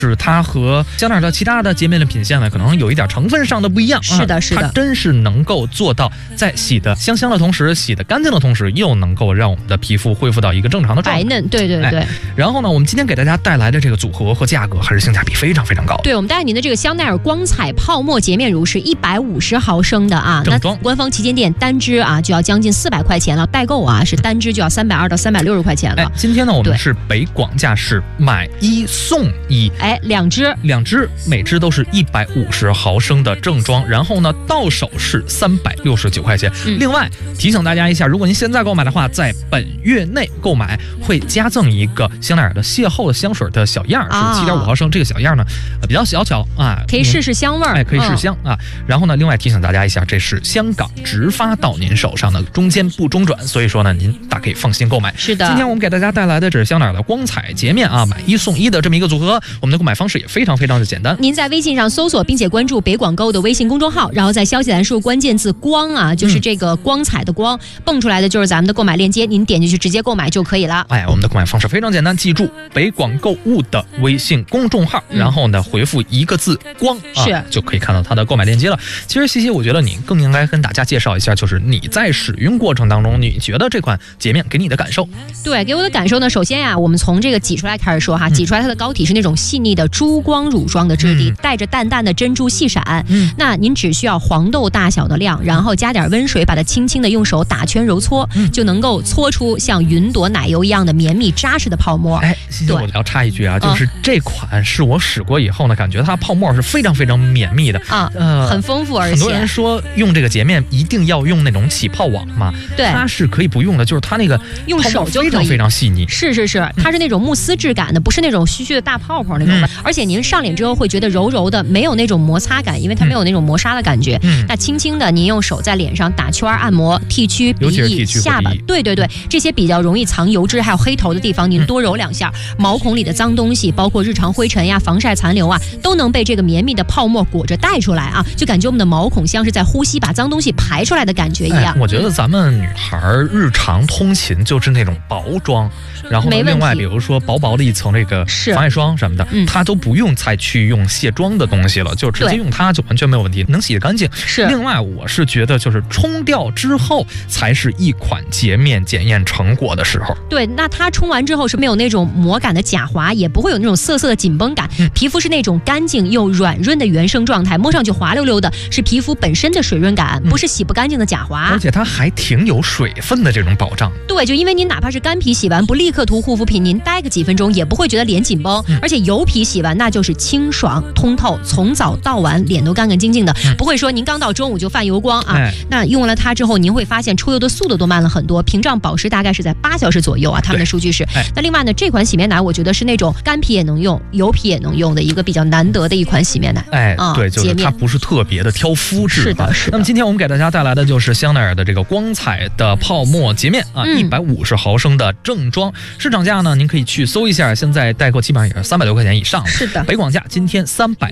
是它和香奈儿的其他的洁面的品线呢，可能有一点成分上的不一样。 是的，是的， 它真是能够做到在洗的香香的同时，洗的干净的同时，又能够让我们的皮肤恢复到一个正常的状态。 白嫩，对对对。 然后呢，我们今天给大家带来的这个组合和价格还是性价比非常非常高。 对，我们带来您的这个香奈儿光彩泡沫洁面乳是150毫升的啊， 正装。 那官方旗舰店单支啊就要将近400块钱了，代购啊是单支就要320到360块钱了。 今天呢，我们是北广价是买1送1， 两支， 每支都是150毫升的正装，然后呢，到手是369块钱。另外提醒大家一下，如果您现在购买的话，在本月内购买会加赠一个香奈儿的邂逅的香水的小样，是7.5毫升。这个小样呢，比较小巧啊， 可以试试香味儿， 可以试香啊。然后呢，另外提醒大家一下，这是香港直发到您手上的，中间不中转，所以说呢，您大可以放心购买。 是的， 今天我们给大家带来的这是香奈儿的光彩洁面啊，买1送1的这么一个组合。我们的购买方式也非常非常的简单， 您在微信上搜索并且关注北广购的微信公众号，然后在消息栏输入关键字光啊，就是这个光彩的光，蹦出来的就是咱们的购买链接，您点进去直接购买就可以了。 我们的购买方式非常简单，记住北广购物的微信公众号，然后呢回复1个字光就可以看到它的购买链接了。其实西西，我觉得你更应该跟大家介绍一下，就是你在使用过程当中，你觉得这款洁面给你的感受？ 对，给我的感受呢，首先呀，我们从这个挤出来开始说哈，挤出来它的膏体是那种细腻的珠光乳霜的质地，带着淡淡的珍珠细闪。那您只需要黄豆大小的量，然后加点温水，把它轻轻的用手打圈揉搓，就能够搓出像云朵奶油一样的绵密扎实的泡沫。 西西，我要插一句啊，就是这款是我使过以后呢，感觉它泡沫是非常非常绵密的很丰富，而且很多人说用这个洁面一定要用那种起泡网嘛， 对， 它是可以不用的，就是它那个用手就可以， 非常非常细腻。 是，它是那种慕斯质感的，不是那种虚虚的大泡泡那种的。而且您上脸之后会觉得柔柔的，没有那种摩擦感，因为它没有那种磨砂的感觉。那轻轻的您用手在脸上打圈按摩，剃须、鼻翼、下巴，对，这些比较容易藏油脂还有黑头的地方，您多揉2下，毛孔里的脏东西，包括日常灰尘呀、防晒残留啊，都能被这个绵密的泡沫裹着带出来啊，就感觉我们的毛孔像是在呼吸，把脏东西排出来的感觉一样。 我觉得咱们女孩日常通勤就是那种薄妆，然后另外比如说薄薄的一层这个防晒霜什么的，它都不用再去用卸妆的东西了，就直接用它就完全没有问题，能洗得干净。 是。 另外我是觉得就是冲掉之后才是一款洁面检验成果的时候。 对，那它冲完之后是没有那种膜感的假滑，也不会有那种涩涩的紧绷感，皮肤是那种干净又软润的原生状态，摸上去滑溜溜的，是皮肤本身的水润感，不是洗不干净的假滑。 而且它还挺有水分的这种保障。 对，就因为您哪怕是干皮洗完不立刻涂护肤品，您待个几分钟也不会觉得脸紧绷，而且油皮洗完那就是清爽通透，从早到晚脸都干干净净的，不会说您刚到中午就泛油光啊。那用了它之后，您会发现出油的速度都慢了很多，屏障保湿大概是在8小时左右啊，他们的数据是。那另外呢，这款洗面奶我觉得是那种干皮也能用，油皮也能用的一个比较难得的一款洗面奶。 对，就是它不是特别的挑肤质。 是的。 那么今天我们给大家带来的就是香奈儿的这个光彩的泡沫洁面啊，150毫升的正装，市场价呢您可以去搜一下，现在代购基本上也是300多块钱以上。 是的。 北广价今天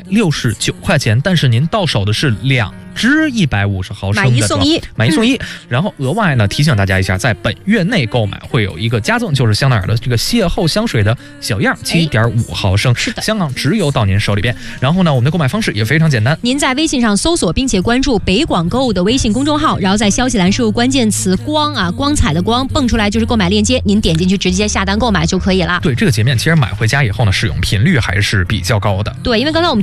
369块钱，但是您到手的是2支150毫升的，买1送1。然后额外呢提醒大家一下，在本月内购买会有一个加赠，就是香奈儿的这个邂逅香水的小样，7.5毫升， 是的， 香港直邮到您手里边。然后呢，我们的购买方式也非常简单， 您在微信上搜索并且关注北广购物的微信公众号，然后在消息栏输入关键词光啊，光彩的光，蹦出来就是购买链接，您点进去直接下单购买就可以了。 对，这个洁面其实买回家以后呢，使用频率还是比较高的。 对，因为刚才我们